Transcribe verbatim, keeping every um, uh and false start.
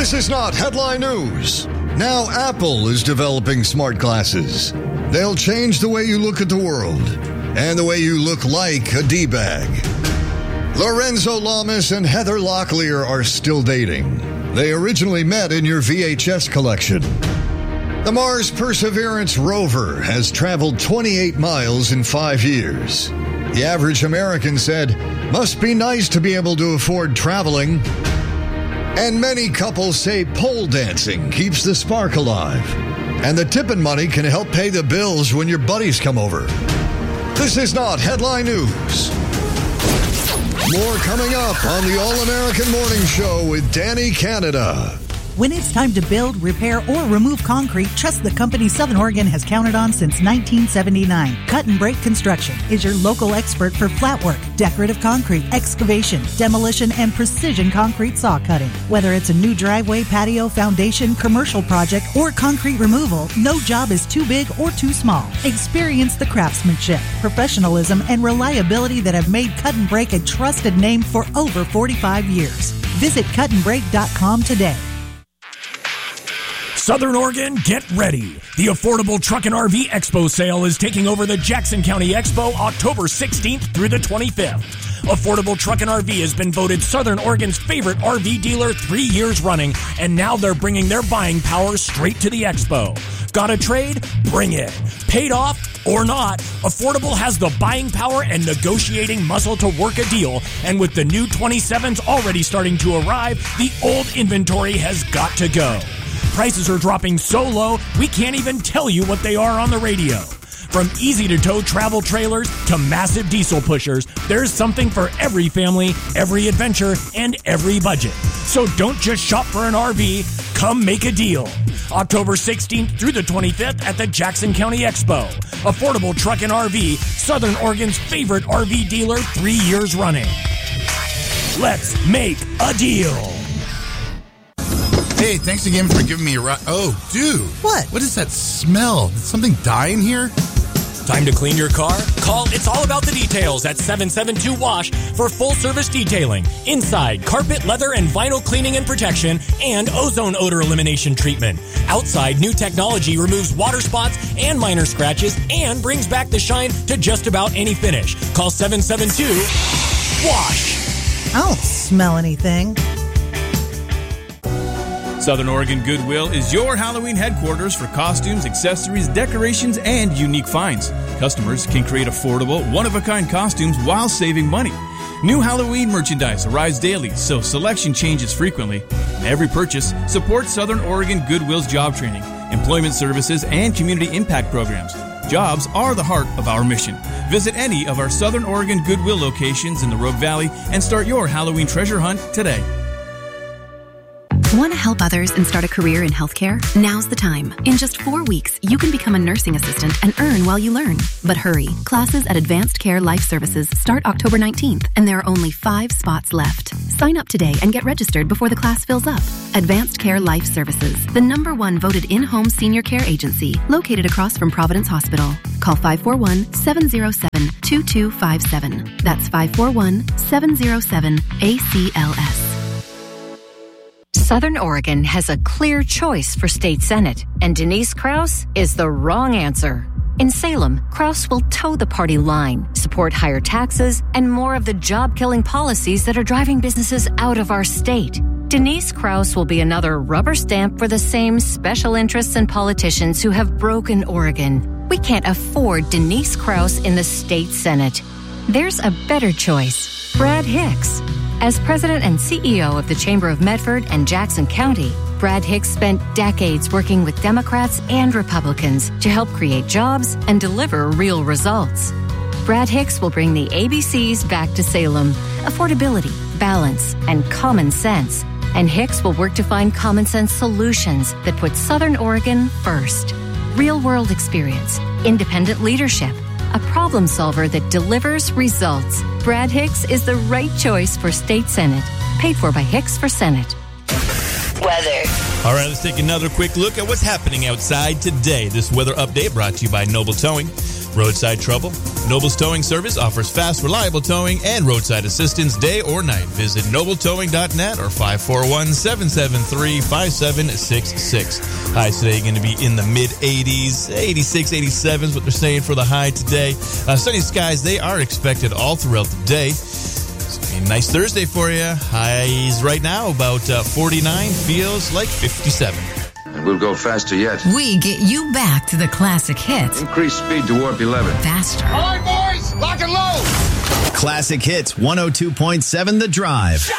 This is not headline news. Now Apple is developing smart glasses. They'll change the way you look at the world and the way you look like a D-bag. Lorenzo Lamas and Heather Locklear are still dating. They originally met in your V H S collection. The Mars Perseverance rover has traveled twenty-eight miles in five years. The average American said, must be nice to be able to afford traveling. And many couples say pole dancing keeps the spark alive. And the tipping money can help pay the bills when your buddies come over. This is not headline news. More coming up on the All-American Morning Show with Danny Canada. When it's time to build, repair, or remove concrete, trust the company Southern Oregon has counted on since nineteen seventy-nine. Cut and Break Construction is your local expert for flat work, decorative concrete, excavation, demolition, and precision concrete saw cutting. Whether it's a new driveway, patio, foundation, commercial project, or concrete removal, no job is too big or too small. Experience the craftsmanship, professionalism, and reliability that have made Cut and Break a trusted name for over forty-five years. Visit cut and break dot com today. Southern Oregon, get ready. The Affordable Truck and R V Expo sale is taking over the Jackson County Expo October sixteenth through the twenty-fifth. Affordable Truck and R V has been voted Southern Oregon's favorite R V dealer three years running, and now they're bringing their buying power straight to the expo. Got a trade? Bring it. Paid off or not, Affordable has the buying power and negotiating muscle to work a deal, and with the new twenty-sevens already starting to arrive, the old inventory has got to go. Prices are dropping so low, we can't even tell you what they are on the radio. From easy-to-tow travel trailers to massive diesel pushers, there's something for every family, every adventure, and every budget. So don't just shop for an R V, come make a deal. October sixteenth through the twenty-fifth at the Jackson County Expo. Affordable Truck and R V, Southern Oregon's favorite R V dealer three years running. Let's make a deal. Hey, thanks again for giving me a ride. Oh, dude. What? What is that smell? Did something die in here? Time to clean your car? Call It's All About the Details at seven seven two wash for full-service detailing, inside, carpet, leather, and vinyl cleaning and protection, and ozone odor elimination treatment. Outside, new technology removes water spots and minor scratches and brings back the shine to just about any finish. Call seven seven two wash. I don't smell anything. Southern Oregon Goodwill is your Halloween headquarters for costumes, accessories, decorations, and unique finds. Customers can create affordable, one-of-a-kind costumes while saving money. New Halloween merchandise arrives daily, so selection changes frequently. And every purchase supports Southern Oregon Goodwill's job training, employment services, and community impact programs. Jobs are the heart of our mission. Visit any of our Southern Oregon Goodwill locations in the Rogue Valley and start your Halloween treasure hunt today. Want to help others and start a career in healthcare? Now's the time. In just four weeks, you can become a nursing assistant and earn while you learn. But hurry, classes at Advanced Care Life Services start October nineteenth, and there are only five spots left. Sign up today and get registered before the class fills up. Advanced Care Life Services, the number one voted in-home senior care agency, located across from Providence Hospital. Call five four one, seven zero seven, two two five seven. That's five four one, seven zero seven, A C L S. Southern Oregon has a clear choice for state senate, and Denise Krause is the wrong answer. In Salem, Krause will toe the party line, support higher taxes, and more of the job-killing policies that are driving businesses out of our state. Denise Krause will be another rubber stamp for the same special interests and politicians who have broken Oregon. We can't afford Denise Krause in the state senate. There's a better choice, Brad Hicks. As president and C E O of the Chamber of Medford and Jackson County, Brad Hicks spent decades working with Democrats and Republicans to help create jobs and deliver real results. Brad Hicks will bring the A B Cs back to Salem: affordability, balance, and common sense. And Hicks will work to find common sense solutions that put Southern Oregon first. Real-world experience, independent leadership, a problem solver that delivers results. Brad Hicks is the right choice for state senate. Paid for by Hicks for Senate. Weather. All right, let's take another quick look at what's happening outside today. This weather update brought to you by Noble Towing. Roadside trouble? Noble's Towing Service offers fast, reliable towing and roadside assistance day or night. Visit noble towing dot net or five four one, seven seven three, five seven six six. Highs today going to be in the mid eighties, eighty-six, eighty-seven is what they're saying for the high today. Uh, sunny skies, they are expected all throughout the day. It's going to be a nice Thursday for you. Highs right now about uh, forty-nine, feels like fifty-seven. And we'll go faster yet. We get you back to the classic hits. Increase speed to warp eleven. Faster. All right, boys, lock and load. Classic Hits one oh two point seven The Drive.